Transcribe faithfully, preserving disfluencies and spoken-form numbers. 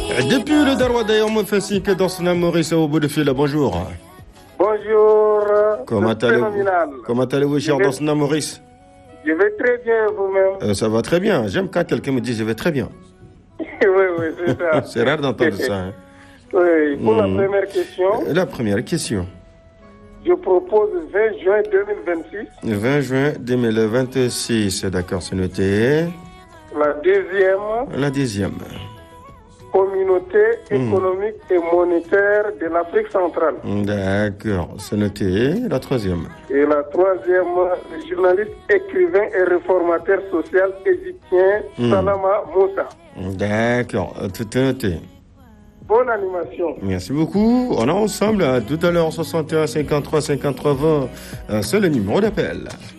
Depuis le Darwa d'ailleurs, on me fait signe que Dorsna Maurice au bout de fil. Bonjour. Bonjour. Comment allez-vous, Comment allez-vous, cher Dorsna Maurice? Je vais très bien, vous-même. Euh, ça va très bien. J'aime quand quelqu'un me dit je vais très bien. Oui, oui, c'est ça. C'est rare d'entendre ça. Hein. Oui, pour Mmh. la première question. La première question. Je propose vingt juin deux mille vingt-six. vingt juin deux mille vingt-six, d'accord, c'est noté. La deuxième. La deuxième. Communauté économique mmh. et monétaire de l'Afrique centrale. D'accord, c'est noté. La troisième. Et la troisième, le journaliste, écrivain et réformateur social égyptien mmh. Salama Moussa. D'accord, tout est noté. Bonne animation. Merci beaucoup. On est ensemble. Tout à l'heure, soixante et un cinquante-trois cinquante-trois vingt. C'est le numéro d'appel.